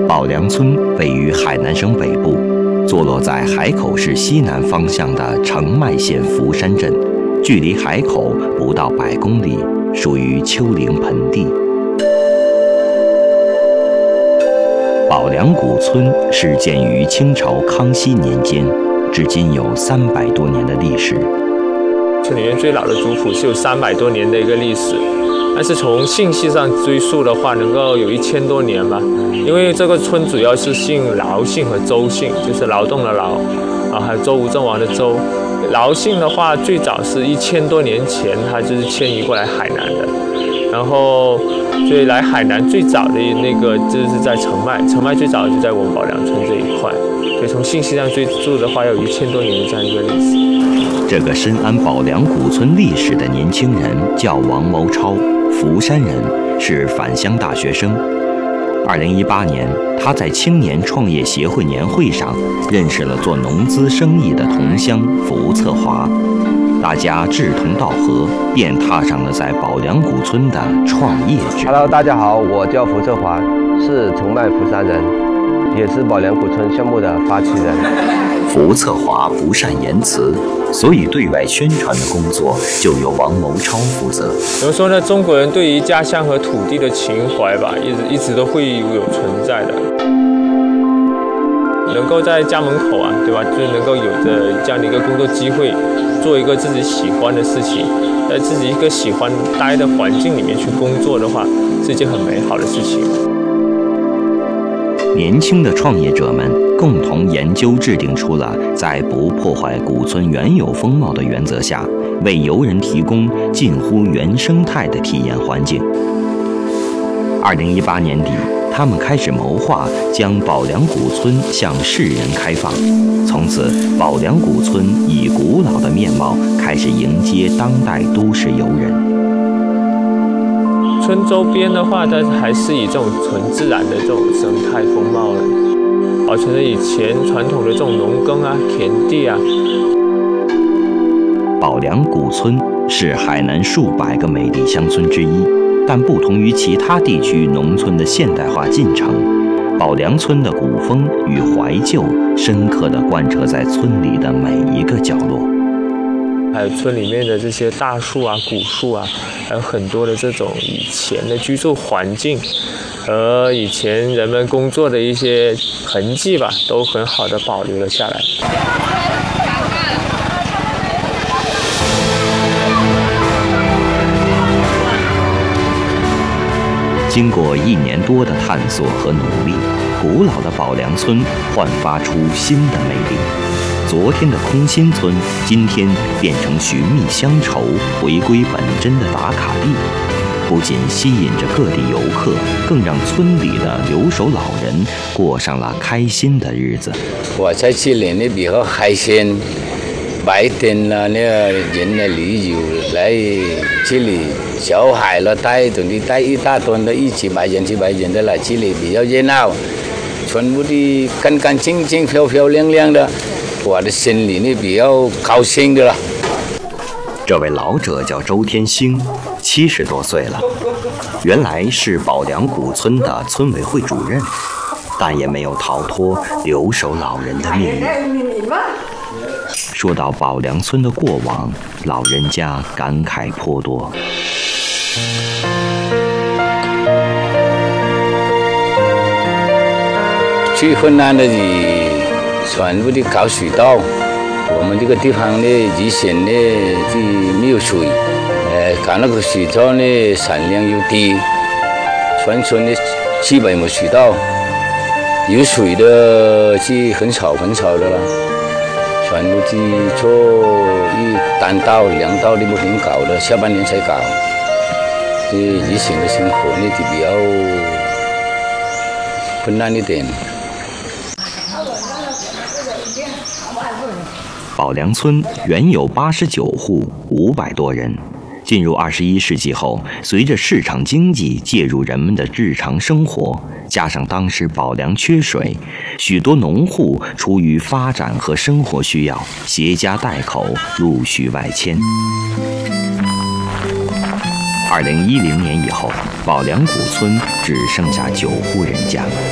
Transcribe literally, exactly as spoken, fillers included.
宝梁村位于海南省北部，坐落在海口市西南方向的澄迈县福山镇，距离海口不到百公里，属于丘陵盆地。宝梁古村是建于清朝康熙年间，至今有三百多年的历史。 村里面最老的族谱是有三百多年的一个历史，但是从姓系上追溯的话，能够有一千多年吧。因为这个村主要是姓劳姓和周姓，就是劳动的劳，啊，还有周吴郑王的周。劳姓的话，最早是一千多年前，他就是迁移过来海南的。然后，所以来海南最早的那个就是在澄迈，澄迈最早就在我们宝梁村这一块。所以从姓系上追溯的话，要有一千多年的这样一个历史。 这个深谙宝梁古村历史的年轻人叫王谋超，福山人，是返乡大学生。二零一八年，他在青年创业协会年会上认识了做农资生意的同乡福策华，大家志同道合，便踏上了在宝梁古村的创业之路。 Hello， 大家好，我叫福策华，是澄迈福山人，也是宝梁古村项目的发起人。 福策华不善言辞，所以对外宣传的工作就由王谋超负责。 怎么说呢？中国人对于家乡和土地的情怀吧，一直一直都会有存在的。能够在家门口啊，对吧？就是能够有着这样的一个工作机会，做一个自己喜欢的事情，在自己一个喜欢待的环境里面去工作的话，是一件很美好的事情。 年轻的创业者们共同研究制定出了在不破坏古村原有风貌的原则下，为游人提供近乎原生态的体验环境。二零一八年底，他们开始谋划将宝梁古村向世人开放，从此宝梁古村以古老的面貌开始迎接当代都市游人。 村周边的话，它还是以这种纯自然的这种生态风貌的，保存着以前传统的这种农耕啊、田地啊。 宝梁古村是海南数百个美丽乡村之一，但不同于其他地区农村的现代化进程，宝梁村的古风与怀旧深刻地贯彻在村里的每一个角落。 还有村里面的这些大树啊、古树啊，还有很多的这种以前的居住环境和以前人们工作的一些痕迹吧，都很好的保留了下来。 经过一年多的探索和努力，古老的宝梁村焕发出新的魅力。昨天的空心村，今天变成寻觅乡愁、回归本真的打卡地，不仅吸引着各地游客，更让村里的留守老人过上了开心的日子。 我在这里呢比较开心，白天呢，那个人呢旅游来这里，小孩了带着你带一大堆的，一几百人、几百人的来这里比较热闹，全部的干干净净、漂漂亮亮的。我的心里呢比较高兴的了。 这位老者叫周天星，七十多岁了，原来是宝梁古村的村委会主任，但也没有逃脱留守老人的命运。说到宝梁村的过往，老人家感慨颇多。 最困难的是全部的搞水稻，我们这个地方呢，以前呢就没有水，呃，搞那个水稻呢产量又低，全村呢基本没水稻，有水的是很少很少的了，全部去做一单稻、两稻的不停搞的，下半年才搞。这以前的生活呢就比较困难一点。 宝梁村原有八十九户，五百多人。进入二十一世纪后，随着市场经济介入人们的日常生活，加上当时宝梁缺水，许多农户出于发展和生活需要，携家带口陆续外迁。二零一零年以后，宝梁古村只剩下九户人家。